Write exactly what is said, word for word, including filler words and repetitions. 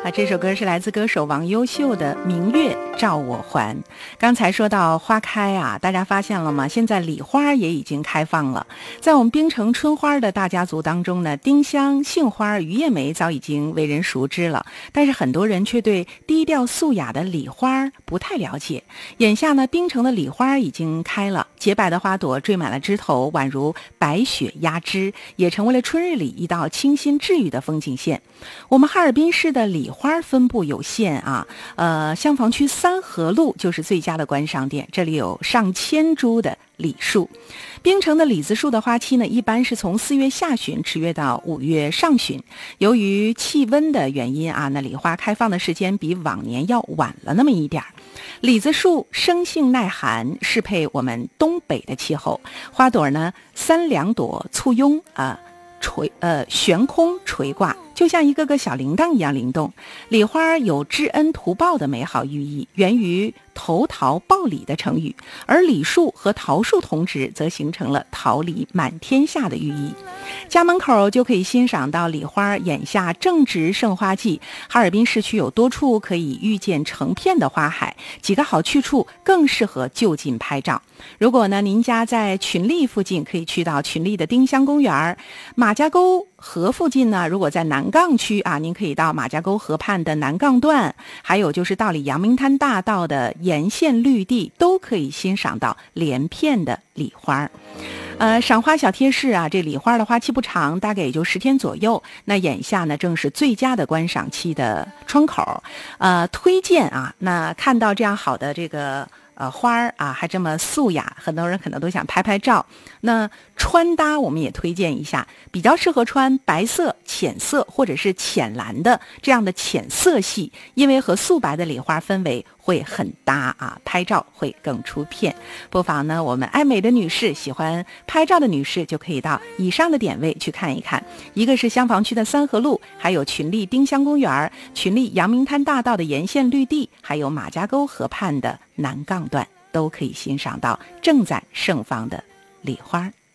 啊，这首歌是来自歌手王优秀的《明月照我还》。刚才说到花开啊，大家发现了吗？现在李花也已经开放了。在我们槟城春花的大家族当中呢，丁香、杏花、榆叶梅早已经为人熟知了，但是很多人却对低调素雅的李花不太了解。眼下呢，槟城的李花已经开了，洁白的花朵缀满了枝头，宛如白雪压枝，也成为了春日里一道清新治愈的风景线。我们哈尔滨市的李花分布有限啊，呃，香坊区三河路就是最佳的观赏点，这里有上千株的李树。槟城的李子树的花期呢，一般是从四月下旬持续到五月上旬。由于气温的原因啊，那李花开放的时间比往年要晚了那么一点儿。李子树生性耐寒，适配我们东北的气候。花朵呢，三两朵簇拥啊。垂呃悬空垂挂，就像一个个小铃铛一样灵动。李花有知恩图报的美好寓意，源于投桃报李的成语，而李树和桃树同植，则形成了桃李满天下的寓意。家门口就可以欣赏到李花，眼下正值盛花季，哈尔滨市区有多处可以遇见成片的花海，几个好去处更适合就近拍照。如果呢您家在群力附近，可以去到群力的丁香公园；马家沟河附近呢，如果在南岗区啊，您可以到马家沟河畔的南岗段，还有就是到里阳明滩大道的沿线绿地，都可以欣赏到连片的李花。呃，赏花小贴士啊，这李花的花期不长，大概也就十天左右。那眼下呢，正是最佳的观赏期的窗口。呃，推荐啊，那看到这样好的这个呃花儿啊，还这么素雅，很多人可能都想拍拍照。那穿搭我们也推荐一下，比较适合穿白色、浅色或者是浅蓝的这样的浅色系，因为和素白的李花氛围会很搭啊，拍照会更出片。不妨呢，我们爱美的女士，喜欢拍照的女士就可以到以上的点位去看一看。一个是香坊区的三河路，还有群力丁香公园、群力阳明滩大道的沿线绿地，还有马家沟河畔的南岗段，都可以欣赏到正在盛放的李花。